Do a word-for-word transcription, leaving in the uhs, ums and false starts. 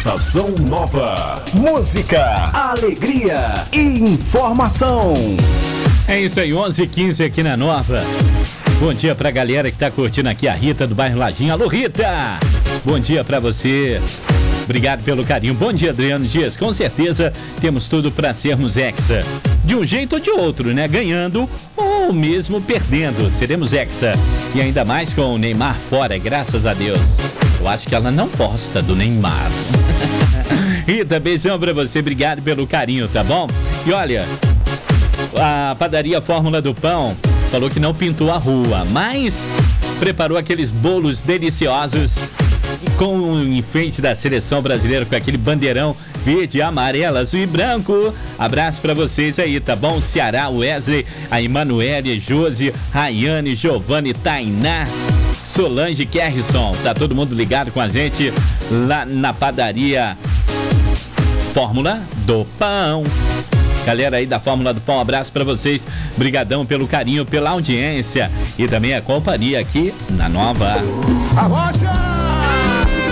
Estação Nova. Música, alegria e informação. É isso aí, onze e quinze aqui na Nova. Bom dia pra galera que tá curtindo aqui, a Rita do bairro Lajinha. Alô, Rita! Bom dia pra você. Obrigado pelo carinho. Bom dia, Adriano Dias. Com certeza temos tudo pra sermos hexa. De um jeito ou de outro, né? Ganhando ou mesmo perdendo. Seremos hexa. E ainda mais com o Neymar fora, graças a Deus. Eu acho que ela não gosta do Neymar. Rita, beijão pra você. Obrigado pelo carinho, tá bom? E olha, a padaria Fórmula do Pão falou que não pintou a rua, mas preparou aqueles bolos deliciosos com o enfeite da seleção brasileira, com aquele bandeirão verde, amarelo, azul e branco. Abraço pra vocês aí, tá bom? Ceará, Wesley, a Emanuele, Josi, Rayane, Giovanni, Tainá, Solange, Kerrison. Tá todo mundo ligado com a gente lá na padaria Fórmula do Pão. Galera aí da Fórmula do Pão, um abraço pra vocês. Brigadão pelo carinho, pela audiência e também a companhia aqui na Nova. Arrocha!